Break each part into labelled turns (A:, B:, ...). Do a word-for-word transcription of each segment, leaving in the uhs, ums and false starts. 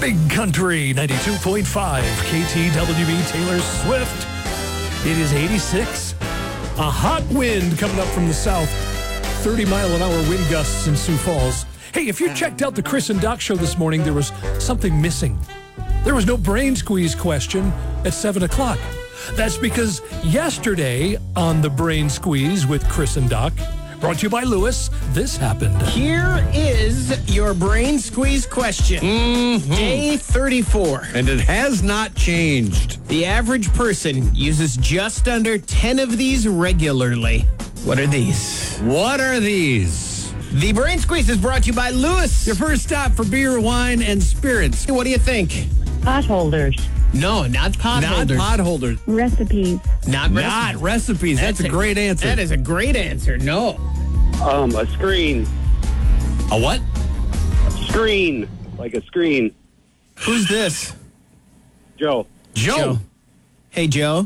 A: Big Country ninety-two point five, K T W B Taylor Swift. It is eighty-six. A hot wind coming up from the south. thirty mile an hour wind gusts in Sioux Falls. Hey, if you checked out the Chris and Doc show this morning, there was something missing. There was no brain squeeze question at seven o'clock. That's because yesterday on the Brain Squeeze with Chris and Doc, brought to you by Lewis, this happened.
B: Here is your Brain Squeeze question.
C: Mm-hmm.
B: Day thirty-four.
C: And it has not changed.
B: The average person uses just under ten of these regularly. What are these?
C: What are these?
B: The Brain Squeeze is brought to you by Lewis.
C: Your first stop for beer, wine, and spirits.
B: What do you think?
D: Pot holders.
B: No, not pot
C: Not
B: holders.
C: pot holders.
D: Recipes.
B: Not recipes.
C: Not recipes. That's, a great answer.
B: That is a great answer. No.
E: Um, a screen.
C: A what?
E: Screen. Like a screen.
B: Who's this?
E: Joe.
C: Joe.
B: Joe. Hey, Joe.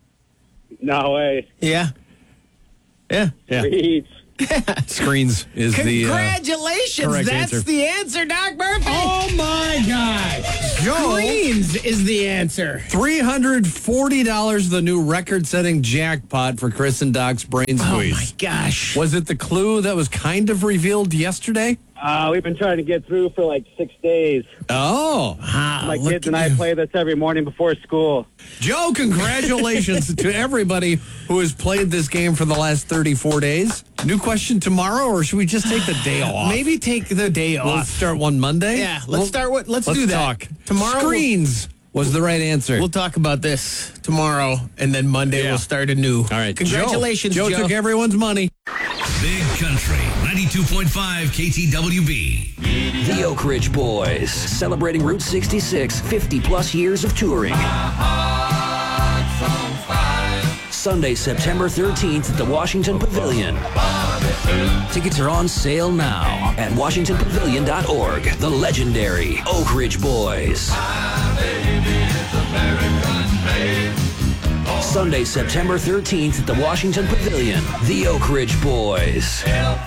E: No way.
B: Yeah. Yeah.
C: Yeah.
E: Sweet.
C: Screens is the... Uh,
B: Congratulations.
C: correct
B: That's
C: answer.
B: the answer, Doc Murphy.
C: oh, my gosh. Joe.
B: Screens is the answer.
C: three hundred forty dollars, the new record-setting jackpot for Chris and Doc's Brain
B: Oh,
C: Squeeze.
B: my gosh.
C: Was it the clue that was kind of revealed yesterday?
E: Uh, we've been trying to get through for like six days.
C: Oh.
B: Ah,
E: My
B: look
E: kids and
B: at
E: I
B: you.
E: play this every morning before school.
C: Joe, congratulations to everybody who has played this game for the last thirty-four days. New question tomorrow, or should we just take the day off?
B: Maybe take the day
C: We'll
B: off.
C: start one Monday?
B: Yeah, let's
C: We'll-
B: start with, let's,
C: Let's
B: do that.
C: talk.
B: Tomorrow.
C: Screens was the right answer.
B: We'll, we'll talk about this tomorrow, and then Monday
C: Yeah.
B: we'll start anew.
C: All right.
B: Congratulations,
C: Joe.
B: Joe.
C: Joe took everyone's money.
F: Big Country ninety-two point five K T W B.
G: The Oak Ridge Boys, celebrating Route sixty-six, fifty plus years of touring. Sunday, September thirteenth at the Washington Pavilion. Tickets are on sale now at washington pavilion dot org. The legendary Oak Ridge Boys. Sunday, September thirteenth at the Washington Pavilion. The Oak Ridge Boys.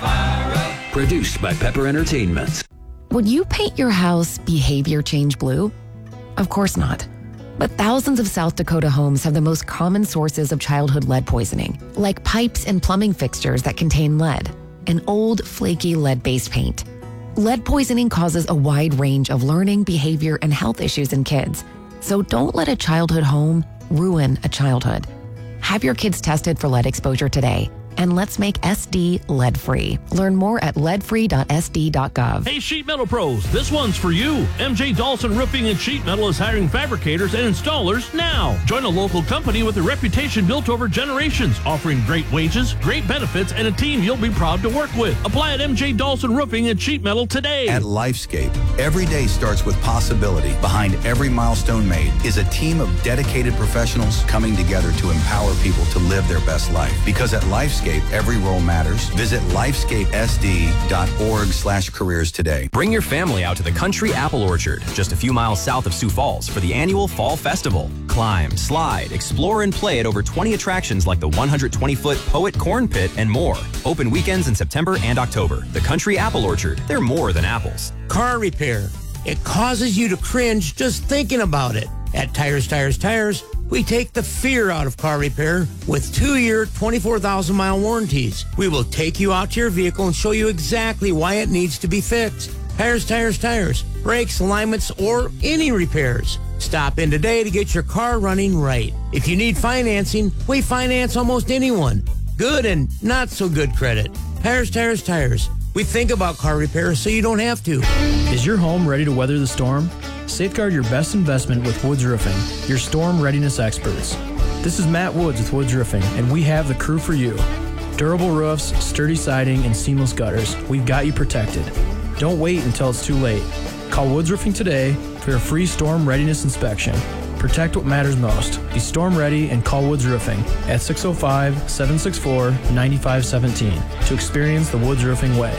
G: Produced by Pepper Entertainment.
H: Would you paint your house behavior change blue? Of course not. But thousands of South Dakota homes have the most common sources of childhood lead poisoning, like pipes and plumbing fixtures that contain lead, and old, flaky lead-based paint. Lead poisoning causes a wide range of learning, behavior, and health issues in kids. So don't let a childhood home ruin a childhood. Have your kids tested for lead exposure today. And let's make S D lead-free. Learn more at lead free dot S D dot gov.
I: Hey, Sheet Metal Pros, this one's for you. M J Dawson Roofing and Sheet Metal is hiring fabricators and installers now. Join a local company with a reputation built over generations, offering great wages, great benefits, and a team you'll be proud to work with. Apply at M J Dawson Roofing and Sheet Metal today.
J: At Lifescape, every day starts with possibility. Behind every milestone made is a team of dedicated professionals coming together to empower people to live their best life. Because at Lifescape, every role matters. Visit lifescape S D dot org slash careers today.
K: Bring your family out to the Country Apple Orchard, just a few miles south of Sioux Falls, for the annual Fall Festival. Climb, slide, explore, and play at over twenty attractions like the one hundred twenty foot Poet Corn Pit and more. Open weekends in September and October. The Country Apple Orchard, they're more than apples.
L: Car repair. It causes you to cringe just thinking about it. At Tires, Tires, Tires, we take the fear out of car repair with two-year, twenty-four thousand mile warranties. We will take you out to your vehicle and show you exactly why it needs to be fixed. Tires, Tires, Tires, brakes, alignments, or any repairs. Stop in today to get your car running right. If you need financing, we finance almost anyone. Good and not so good credit. Tires, Tires, Tires. We think about car repair so you don't have to.
M: Is your home ready to weather the storm? Safeguard your best investment with Woods Roofing, your storm readiness experts. This is Matt Woods with Woods Roofing, and we have the crew for you. Durable roofs, sturdy siding, and seamless gutters. We've got you protected. Don't wait until it's too late. Call Woods Roofing today for a free storm readiness inspection. Protect what matters most. Be storm ready and call Woods Roofing at six oh five, seven six four, nine five one seven to experience the Woods Roofing way.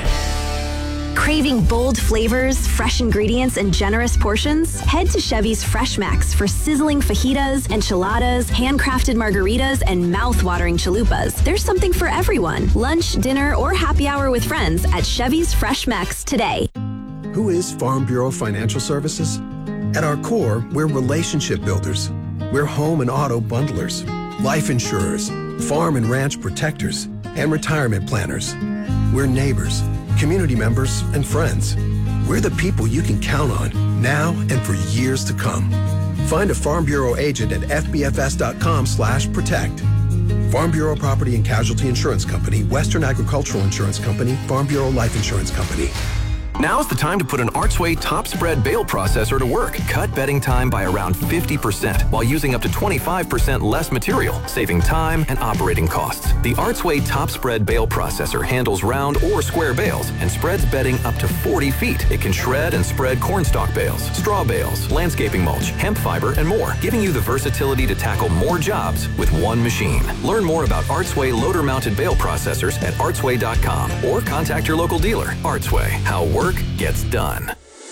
N: Craving bold flavors, fresh ingredients, and generous portions? Head to Chevy's Fresh Max for sizzling fajitas, enchiladas, handcrafted margaritas, and mouth-watering chalupas. There's something for everyone. Lunch, dinner, or happy hour with friends at Chevy's Fresh Max today.
O: Who is Farm Bureau Financial Services?
D: At our core, we're relationship builders. We're home and auto bundlers, life insurers, farm and ranch protectors, and retirement planners. We're neighbors, community members, and friends. We're the people you can count on now and for years to come. Find a Farm Bureau agent at f b f s dot com slash protect. Farm Bureau Property and Casualty Insurance Company, Western Agricultural Insurance Company, Farm Bureau Life Insurance Company.
O: Now's the time to put an Archway top spread bale processor to work. Cut bedding time by around fifty percent while using up to twenty-five percent less material, saving time and operating costs. The Archway top spread bale processor handles round or square bales and spreads bedding up to forty feet. It can shred and spread cornstalk bales, straw bales, landscaping mulch, hemp fiber, and more, giving you the versatility to tackle more jobs with one machine. Learn more about Archway loader-mounted bale processors at archway dot com or contact your local dealer. Archway, how work gets done.